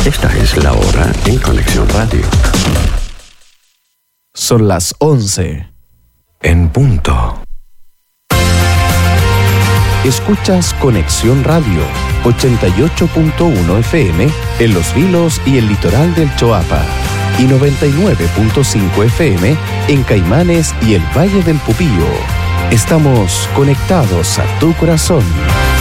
Esta es la hora en Conexión Radio. Son las 11. En punto. Escuchas Conexión Radio, 88.1 FM en Los Vilos y el litoral del Choapa, y 99.5 FM en Caimanes y el Valle del Pupío. Estamos conectados a tu corazón.